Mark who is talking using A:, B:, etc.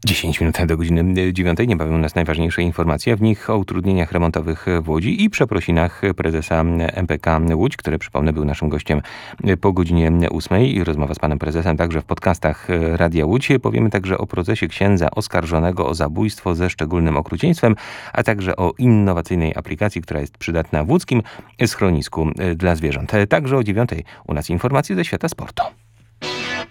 A: 10 minut do godziny 9. Niebawem u nas najważniejsze informacje. W nich o utrudnieniach remontowych w Łodzi i przeprosinach prezesa MPK Łódź, który, przypomnę, był naszym gościem po godzinie 8. I rozmowa z panem prezesem także w podcastach Radia Łódź. Powiemy także o procesie księdza oskarżonego o zabójstwo ze szczególnym okrucieństwem, a także o innowacyjnej aplikacji, która jest przydatna w łódzkim schronisku dla zwierząt. Także o 9. u nas informacje ze świata sportu.